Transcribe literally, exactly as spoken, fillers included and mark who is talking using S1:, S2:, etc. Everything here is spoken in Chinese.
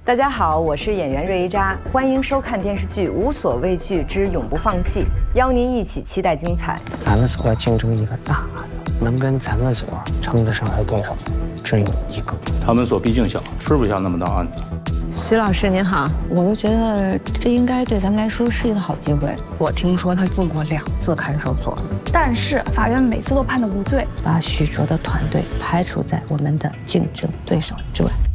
S1: 大家好，我是演员瑞一扎，欢迎收看电视剧《无所畏惧之永不放弃》，邀您一起期待精彩。
S2: 咱们所要竞争一个大的，能跟咱们所称得上的对手，只有一个。
S3: 他们所毕竟小，吃不下那么大案子。
S4: 徐老师您好，我都觉得这应该对咱们来说是一个好机会。
S2: 我听说他进过两次看守所，
S5: 但是法院每次都判他无罪，
S4: 把徐卓的团队排除在我们的竞争对手之外。